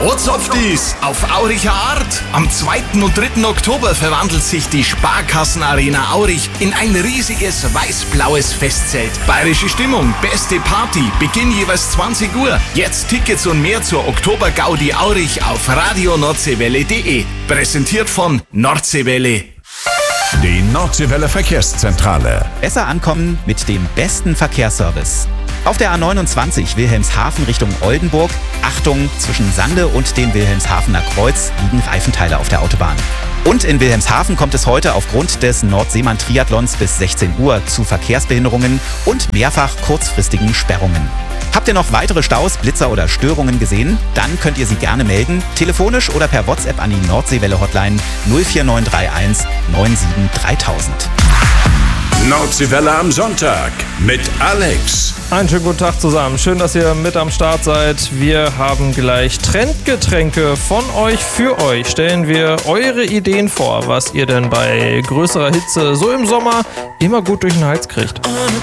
Ortsopfdies auf Auricher Art. Am 2. und 3. Oktober verwandelt sich die Sparkassenarena Aurich in ein riesiges weiß-blaues Festzelt. Bayerische Stimmung, beste Party, Beginn jeweils 20 Uhr. Jetzt Tickets und mehr zur Oktober-Gaudi Aurich auf radioNordseewelle.de. Präsentiert von Nordseewelle. Die Nordseewelle Verkehrszentrale. Besser ankommen mit dem besten Verkehrsservice. Auf der A29 Wilhelmshaven Richtung Oldenburg. Achtung, zwischen Sande und dem Wilhelmshavener Kreuz liegen Reifenteile auf der Autobahn. Und in Wilhelmshaven kommt es heute aufgrund des Nordseemann-Triathlons bis 16 Uhr zu Verkehrsbehinderungen und mehrfach kurzfristigen Sperrungen. Habt ihr noch weitere Staus, Blitzer oder Störungen gesehen? Dann könnt ihr sie gerne melden, telefonisch oder per WhatsApp an die Nordseewelle-Hotline 04931 97 3000. Nordseewelle am Sonntag mit Alex. Einen schönen guten Tag zusammen. Schön, dass ihr mit am Start seid. Wir haben gleich Trendgetränke von euch für euch. Stellen wir eure Ideen vor, was ihr denn bei größerer Hitze so im Sommer immer gut durch den Hals kriegt.